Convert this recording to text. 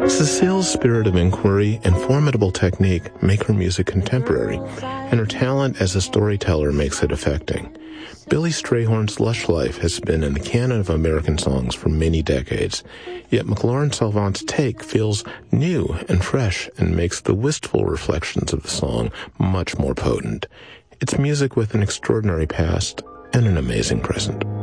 Cecile's spirit of inquiry and formidable technique make her music contemporary, and her talent as a storyteller makes it affecting. Billy Strayhorn's lush life has been in the canon of American songs for many decades, yet McLaurin Salvant's take feels new and fresh and makes the wistful reflections of the song much more potent. It's music with an extraordinary past and an amazing present.